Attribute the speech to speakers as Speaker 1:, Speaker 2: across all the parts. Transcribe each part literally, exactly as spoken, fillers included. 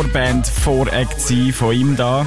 Speaker 1: Vorband, Voract sein von ihm da.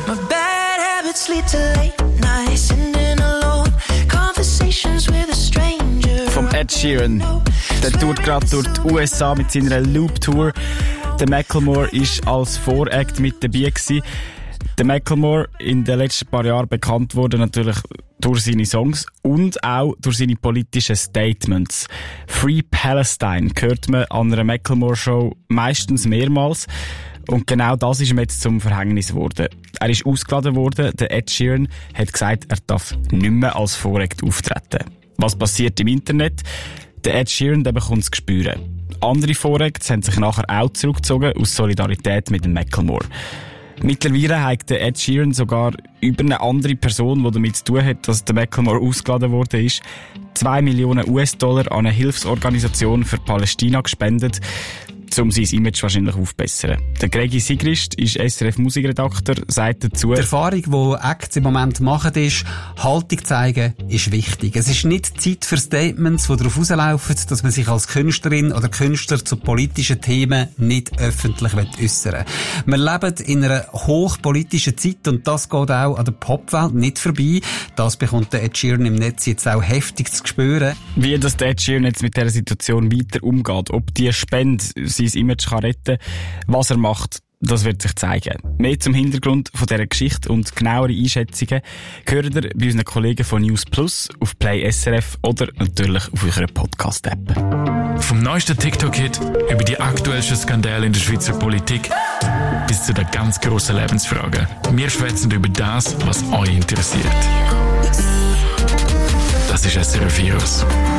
Speaker 1: Vom Ed Sheeran. Der tourt gerade durch die U S A mit seiner Loop-Tour. Der Macklemore war als Voract mit dabei gewesen. Der Macklemore in den letzten paar Jahren bekannt wurde natürlich durch seine Songs und auch durch seine politischen Statements. Free Palestine hört man an einer Macklemore-Show meistens mehrmals. Und genau das ist ihm jetzt zum Verhängnis geworden. Er ist ausgeladen worden. Der Ed Sheeran hat gesagt, er darf nicht mehr als Voract auftreten. Was passiert im Internet? Der Ed Sheeran, der bekommt es gespüren. Andere Voracts haben sich nachher auch zurückgezogen aus Solidarität mit dem Macklemore. Mittlerweile hat der Ed Sheeran sogar über eine andere Person, die damit zu tun hat, dass der Macklemore ausgeladen worden ist, zwei Millionen U S-Dollar an eine Hilfsorganisation für Palästina gespendet, um sein Image wahrscheinlich aufzubessern. Der Gregi Sigrist ist S R F-Musikredakteur, sagt dazu:
Speaker 2: Die Erfahrung, die Acts im Moment machen, ist, Haltung zeigen ist wichtig. Es ist nicht Zeit für Statements, die darauf rauslaufen, dass man sich als Künstlerin oder Künstler zu politischen Themen nicht öffentlich äußern will. Wir leben in einer hochpolitischen Zeit und das geht auch an der Popwelt nicht vorbei. Das bekommt der Ed Sheeran im Netz jetzt auch heftig zu spüren.
Speaker 1: Wie das der Ed Sheeran jetzt mit dieser Situation weiter umgeht, ob die Spende sein Image kann retten, was er macht, das wird sich zeigen. Mehr zum Hintergrund von dieser Geschichte und genauere Einschätzungen hört ihr bei unseren Kollegen von News Plus, auf Play S R F oder natürlich auf eurer Podcast-App.
Speaker 3: Vom neuesten TikTok-Hit über die aktuellsten Skandale in der Schweizer Politik bis zu den ganz grossen Lebensfragen. Wir schwätzen über das, was euch interessiert. Das ist S R F Heroes.